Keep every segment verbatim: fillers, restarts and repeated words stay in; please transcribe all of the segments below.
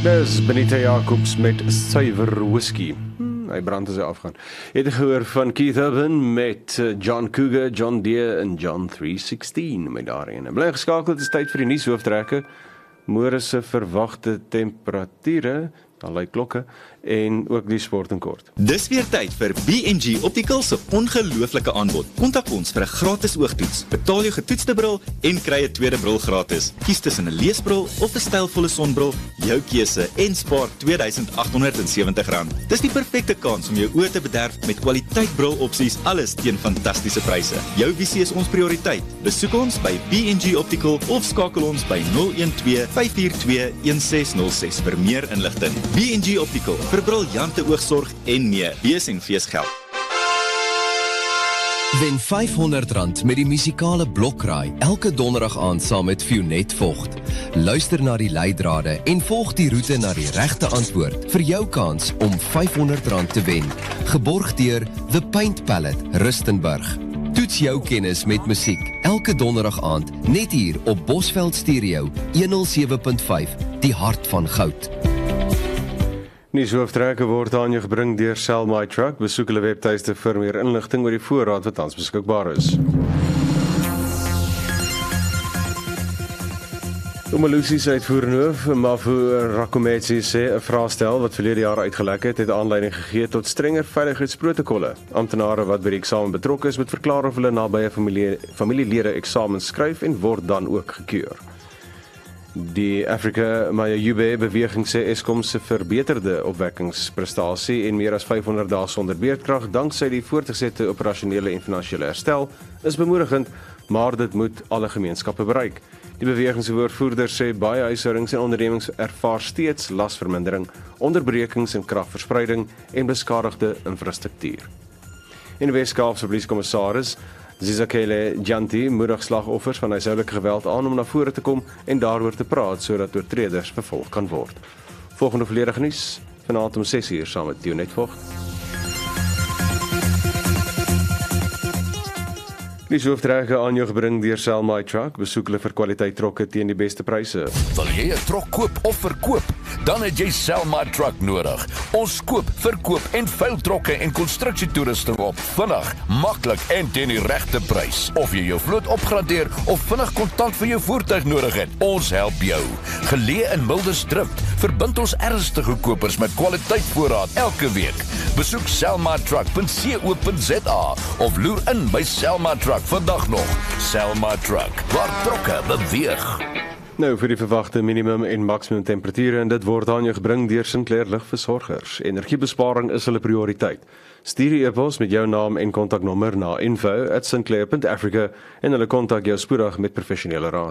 Dis Benita Jacobs met suiwer whisky. Hmm, hy brand as hy afgaan. Het jy gehoor van Keith Urban met John Cougar, John Deere en John drie sexteen met daarin. Bly geskakeld, is tyd vir die nuushooftrekke. Môre se verwagte temperature, allerlei klokke, en ook die sport in kort. Dis weer tyd vir B en G Optical se ongelooflike aanbod. Kontak ons vir 'n gratis oogtoets. Betaal jou getoetste bril en kry 'n tweede bril gratis. Kies tussen 'n leesbril of 'n stylvolle sonbril, jou keuse, en spaar twee duisend agt honderd sewentig rand. Dis die perfekte kans om jou oë te bederf met kwaliteit brilopsies, alles teen fantastiese pryse. Jou visie is ons prioriteit. Besoek ons by B en G Optical of skakel ons by nul een twee vyf vier twee een ses nul ses vir meer inligting. B en G Optical, vir briljante oogsorg en nee, wees en fees geld. Wen vyfhonderd rand met die musikale blokraai elke donderdag aand saam met Fionet Vogt. Luister na die leidrade en volg die roete na die regte antwoord vir jou kans om vyfhonderd rand te wen. Geborg deur The Paint Palette, Rustenburg. Toets jou kennis met musiek elke donderdag aand net hier op Bosveld Stereo honderd sewe punt vyf, die hart van goud. Nuushooftrekke word aan jou gebring deur Sell My Truck. Besoek hulle webtuiste vir meer inligting oor die voorraad wat tans beskikbaar is. Omalusi se uitvoerende hoof, Mafu Rakometsi, sê 'n vraestel wat verlede jaar uitgelek het, het aanleiding gegee tot strenger veiligheidsprotokolle. Amptenare wat by die eksamen betrokke is, moet verklaar of hulle nabye familie, familielede eksamen skryf en word dan ook gekeur. Die Africa Mayayube beweging sê Eskom se verbeterde opwekkingsprestasie en meer as vyfhonderd dae sonder beerdkrag danksy die voortgesette operasionele en finansiële herstel is bemoedigend, maar dit moet alle gemeenskappe bereik. Die beweging se woordvoerder sê baie huishoudings en ondernemings ervaar steeds lasvermindering, onderbrekings in kragverspreiding en beskadigde infrastruktuur. En die Wes-Kaapse Polisiekommissaris Zizakele Janti moedig slagoffers van huishoudelike geweld aan om na vore te kom en daaroor te praat sodat oortreders vervolg kan word. Volgende volledige nuus vanaand om ses uur saam met Fionet Vogt. Die hooftrekke aan jou gebring deur Sell My Truck. Besoek hulle vir kwaliteit trokke teen die beste pryse. Wil jy 'n trok koop of verkoop? Dan het jy Sell My Truck nodig. Ons koop, verkoop en veil trokke en konstruksietoerusting op vinnig, maklik en teen die regte prys. Of jy jou vloot opgradeer of vinnig kontant vir jou voertuig nodig het, ons help jou. Geleë in Mildersdrift, verbind ons ernstige kopers met kwaliteit voorraad elke week. Besoek sell my truck punt co punt za of loer in by Sell My Truck vandag nog. Sell My Truck, waar trokke beweeg. Nou vir die verwagte minimum en maksimum temperature, en dit word aan jou gebring deur Sinclair Ligversorgers. Energiebesparing is hulle prioriteit. Stuur 'n e-pos met jou naam en kontaknommer na info at sinclair punt africa en hulle kontak jou spoedig met professionele raad.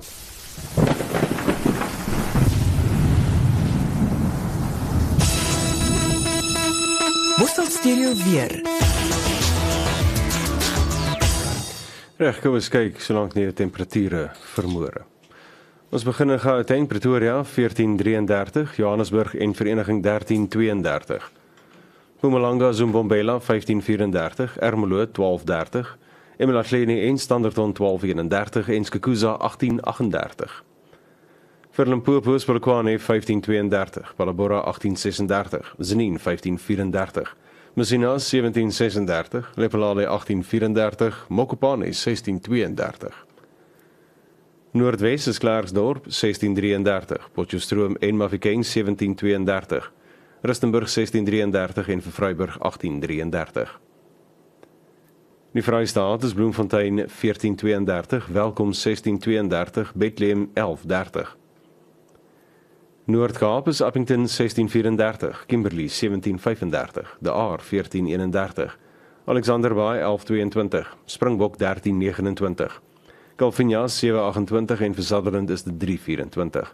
Bosveld Stereo weer. Reg, kom ons kyk solank nie die temperature vermoere. Ons begin in Gauteng, Pretoria veertien drie dertig, Johannesburg en Vereniging dertien twee dertig. Mpumalanga, Zumbombela vyftien vyf dertig, Ermelo twaalf dertig, eMalahleni en Standerton twaalf een dertig en Skukuza agtien agt dertig. Vir Limpopo, Polokwane vyftien twee dertig, Palabora agtien ses dertig, Zenine vyftien vyf dertig, Messina sewentien ses dertig, Lephalale agtien vyf dertig, Mokopane sestien twee dertig. Noordwes is Klerksdorp sestien drie dertig, Potchefstroom en Mafeking sewentien twee dertig, Rustenburg sestien drie dertig en Vryburg agtien drie dertig. Die Vrystaat is Bloemfontein veertien twee dertig, Welkom sestien twee dertig, Bethlehem elf dertig. Noord-Kaap is Appington sestien vyf dertig, Kimberley sewentien vyf dertig, De Aar veertien een dertig, Alexanderbaai elf tweeëntwintig, Springbok dertien negenentwintig, Calvinia sewe agt en vir Sutherland is dit drie vyf.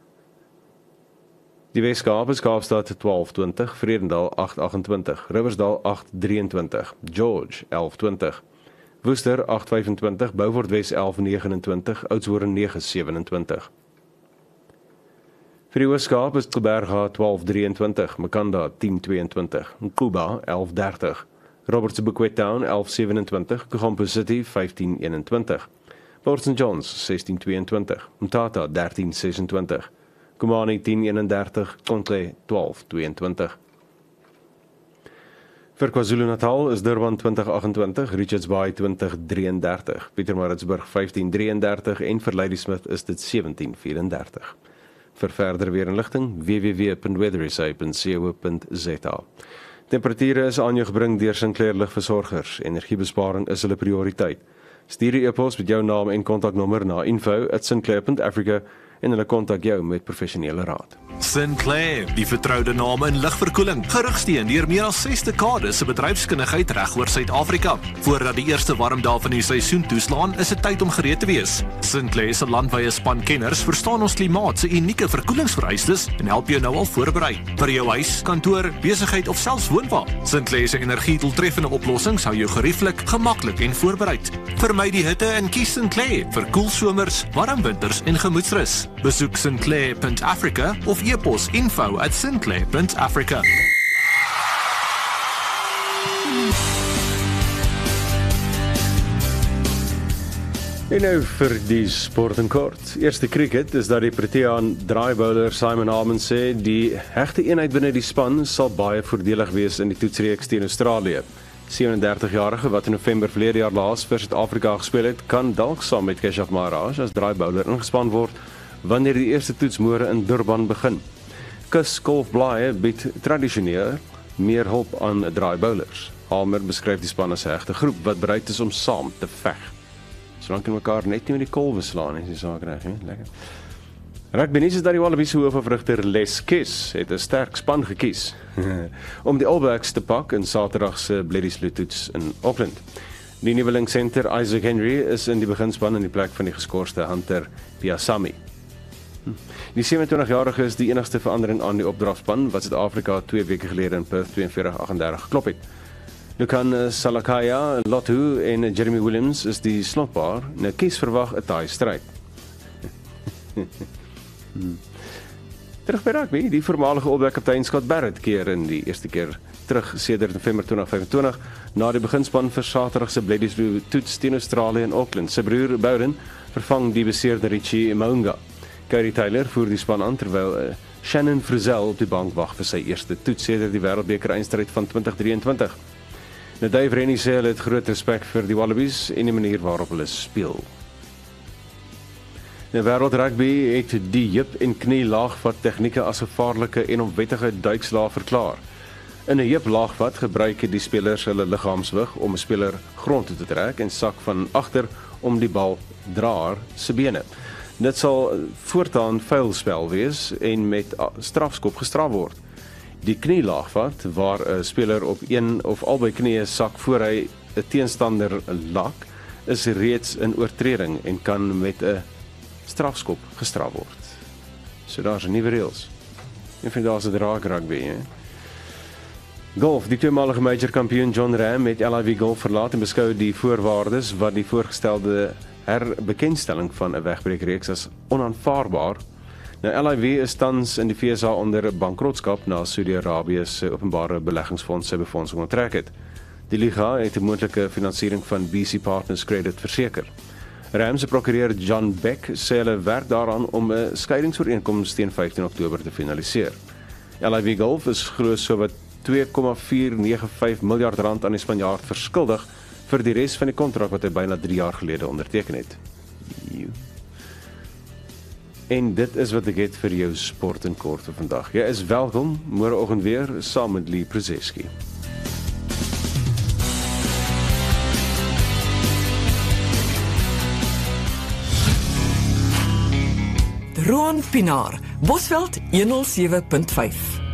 Die Wes-Kaap is Kaapstad twaalf twintig, Vredendal agt agt, Riversdal agt drieëntwintig, George elf twintig, Worcester agt vyfentwintig, Beaufort Wes elf negenentwintig, Oudtshoorn nege sewenentwintig. Vir die Oos-Kaap is Gqeberha twaalf drieëntwintig, Makanda tien tweeëntwintig, Kuba elf dertig, Roberts Bokwet Town elf sewenentwintig, Kugompo City vyftien eenentwintig, Port Saint Johns sestien tweeëntwintig, Mthatha dertien sesentwintig, Komani tien eenendertig, Conklé twaalf tweeëntwintig. Vir KwaZulu-Natal is Durban twintig agt-en-twintig, Richards Bay twintig drieëndertig, Pietermaritzburg vyftien drieëndertig en vir Ladysmith is dit sewentien vierendertig. Vir verder weerinligting w w w punt weather s a punt co punt z a. Temperature is aan jou gebring deur Sinclair Ligversorgers. Energiebesparing is hulle prioriteit. Stuur die e-pos met jou naam en kontaknommer na info at sinclair punt africa en hulle kontak jou met professionele raad. Sinclair, die vertroude naam in ligverkoeling, gerigsteen deur meer as ses dekades se bedryfskundigheid reg oor Suid-Afrika. Voordat die eerste warm dae van die seisoen toeslaan, is dit tyd om gereed te wees. Sinclair se landwyse span kenners verstaan ons klimaat se unieke verkoelingsvereistes en help jou nou al voorberei. Vir jou huis, kantoor, besigheid of selfs woonwa. Sinclair se energiedoeltreffende oplossings hou jou gerieflik, gemaklik en voorbereid. Vermy die hitte en kies Sinclair vir koel somers, warm winters en gemoedsrus. Besoek sinclair punt africa of e-pos info at sinclair punt africa. En nou vir die sport in kort. Eerste cricket is dat die Proteaan draaibowler Simon Harmon sê die hegte eenheid binne die span sal baie voordelig wees in die toetsreeks teen Australië. sewendertig-jarige wat in November verlede jaar laas vir Suid-Afrika gespeel het, kan dalk saam met Keshav Maharaj as draaibowler ingespan word wanneer die eerste toetsmoere in Durban begin. Kus Golf Blaaie bied tradisioneel meer hulp aan draaibowlers. Hamer beskryf die span as 'n hegte groep wat bereid is om saam te veg. Solank in mekaar net nie met die kolwe slaan nie, dis saak reg, hè? Lekker. Rugby nuus is dat die Wallabies se hoofafrigter Les Kiss het 'n sterk span gekies om die All Blacks te pak in Saterdag se Bledisloe toets in Auckland. Die nuweling center Isaac Henry is in die beginspan in die plek van die geskorste Hunter Piasami. Die sewenentwintigjarige is die enigste verandering aan die opdragspan wat Suid-Afrika twee weke gelede in Perth tweeënveertig agt en dertig geklop het. Lukan Salakaya, Lothu en Jeremy Williams is die slotpaar. Nou kies verwag 'n taai stryd. hmm. Terug by rugby, die voormalige All Black kaptein Scott Barrett keer in die eerste keer terug sedert November twintig vyfentwintig na die beginspan vir Saterdag se Bledisloe toets teen Australië in Auckland. Sy broer Bowden vervang die beseerde Richie Mounga. Cody Taylor voer die span aan terwyl uh, Shannon Frizzell op die bank wag vir sy eerste toets sedert die Wêreldbeker eindstryd van twintig drieëntwintig. Nou Dave Rennie sê hulle het groot respek vir die Wallabies en die manier waarop hulle speel. Die Wêreld Rugby het die heup en knie laagvat tegnieke as gevaarlike en onwettige duikslae verklaar. In 'n heup laagvat gebruik die spelers hulle liggaamswig om 'n speler grond toe te trek en sak van agter om die bal draer se bene. Dit sal voortaan vuilspel wees en met strafskop gestraf word. Die knielaagvat waar 'n speler op een of albei knieë sak voor hy 'n teenstander lak, is reeds 'n oortreding en kan met 'n strafskop gestraf word. So daar's 'n nuwe reëls. En vind daar's 'n draak rugby, hè. Golf, die tweemalige major kampioen John Ram het L I V Golf verlaat en beskou die voorwaardes wat die voorgestelde herbekendstelling van 'n wegbreekreeks as onaanvaarbaar. Nou L I V is tans in die V S A onder bankrotskap na Saudi-Arabië se openbare beleggingsfonds sy befondsing onttrek het. Die liga het 'n moontlike finansiering van B C Partners Credit verseker. Ram se prokureur John Beck sê hulle werk daaraan om 'n skeidingsooreenkoms teen vyftien Oktober te finaliseer. L I V Golf is glo sowat twee komma vier nege vyf miljard rand aan die Spanjaard verskuldig vir die res van die kontrak wat hy byna drie jaar gelede onderteken het. En dit is wat ek het vir jou sport in kort vir vandag. Jy is welkom môreoggend weer saam met Lee Przeski. Roan Pinaar, Bosveld honderd sewe punt vyf.